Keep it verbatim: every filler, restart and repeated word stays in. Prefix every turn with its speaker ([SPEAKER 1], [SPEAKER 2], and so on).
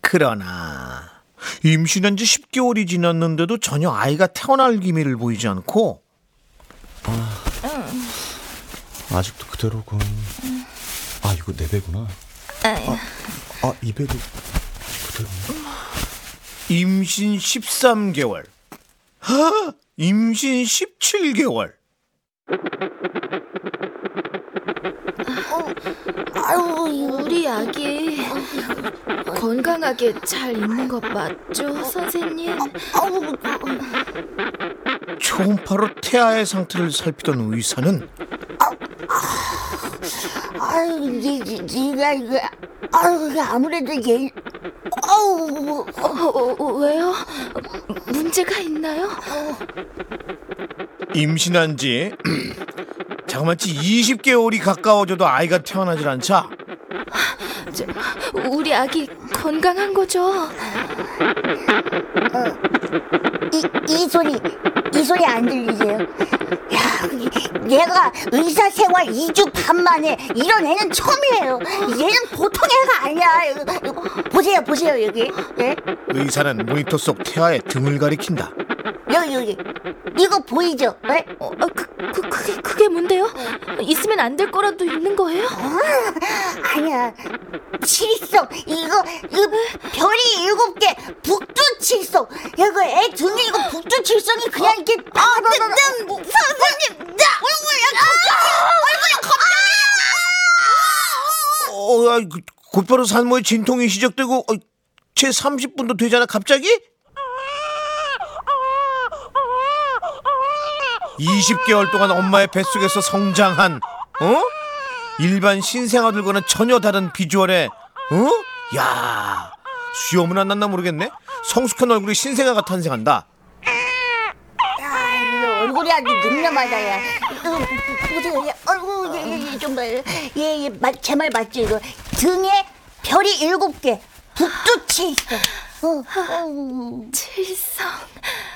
[SPEAKER 1] 그러나 임신한 지 십 개월이 지났는데도 전혀 아이가 태어날 기미를 보이지 않고.
[SPEAKER 2] 아, 아직도 그대로군. 아, 이거 내 배구나. 아, 아, 이 배도 그대로네.
[SPEAKER 1] 임신 십삼 개월. 하! 임신 십칠 개월.
[SPEAKER 3] 아유, 우리 아기 건강하게 잘 있는 것 맞죠, 선생님?
[SPEAKER 1] 초음파로 태아의 상태를 살피던 의사는
[SPEAKER 4] 아유, 네가 이거, 아유, 아무래도 얘, 아우,
[SPEAKER 3] 어, 어, 왜요? 문제가 있나요?
[SPEAKER 1] 임신한 지 자그마치 이십 개월이 가까워져도 아이가 태어나질 않자.
[SPEAKER 3] 저, 우리 아기 건강한 거죠?
[SPEAKER 4] 어, 이, 이 소리, 이 소리 안 들리세요? 야, 얘가 의사 생활 이 주 반 만에 이런 애는 처음이에요. 얘는 보통 애가 아니야. 보세요, 보세요, 여기. 예?
[SPEAKER 1] 의사는 모니터 속 태아의 등을 가리킨다.
[SPEAKER 4] 여기, 여기. 이거 보이죠? 예?
[SPEAKER 3] 어, 그, 그, 그게, 그게 뭔데요? 있으면 안 될 거라도 있는 거예요?
[SPEAKER 4] 아, 아니야. 칠성. 이거, 이거 별이 일곱 개, 북두칠성. 이거 애 등에 이거 북두칠성이 그냥 이렇게. 아, 나, 나, 나. 선생님, 나 얼굴이야, 갑자기. 얼굴이야, 갑자기.
[SPEAKER 1] 어, 야, 그, 곧바로 산모의 진통이 시작되고 어, 채 삼십 분도 되잖아. 갑자기? 이십 개월 동안 엄마의 뱃속에서 성장한 어? 일반 신생아들과는 전혀 다른 비주얼에 어? 야, 수염은 안 났나 모르겠네. 성숙한 얼굴의 신생아가 탄생한다.
[SPEAKER 4] 야, 얼굴이 아주 늠름하다, 야. 어, 보세요, 얘. 아이고, 얘, 얘, 얘 좀 봐요. 얘, 얘, 제 말 맞죠, 이거? 등에 별이 일곱 개, 북두칠성. 어, 어.
[SPEAKER 3] 칠성.